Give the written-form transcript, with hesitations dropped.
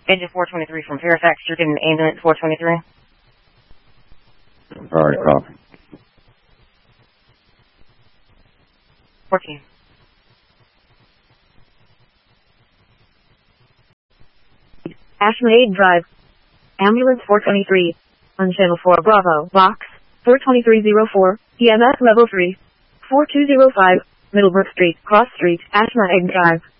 Engine 423 from Fairfax, you're getting an ambulance 423. Alright, copy. 14. Ashmeade Drive. Ambulance 423. On Channel 4 Bravo. Box 42304. EMS Level 3. 4205. Middlebrook Street, Cross Street, Ashmeade Drive.